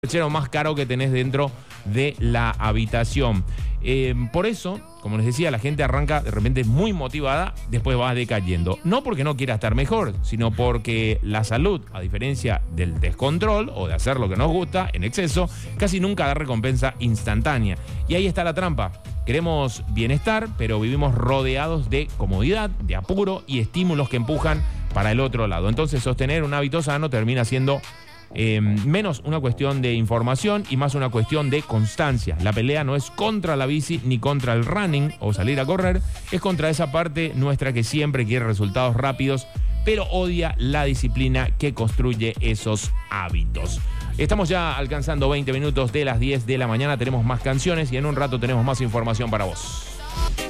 perchero más caro que tenés dentro de la habitación. Por eso, como les decía, la gente arranca de repente muy motivada, después va decayendo. No porque no quiera estar mejor, sino porque la salud, a diferencia del descontrol o de hacer lo que nos gusta en exceso, casi nunca da recompensa instantánea. Y ahí está la trampa. Queremos bienestar, pero vivimos rodeados de comodidad, de apuro y estímulos que empujan para el otro lado. Entonces, sostener un hábito sano termina siendo menos una cuestión de información y más una cuestión de constancia. La pelea no es contra la bici ni contra el running o salir a correr, es contra esa parte nuestra que siempre quiere resultados rápidos, pero odia la disciplina que construye esos hábitos. Estamos ya alcanzando 20 minutos de las 10 de la mañana, tenemos más canciones y en un rato tenemos más información para vos.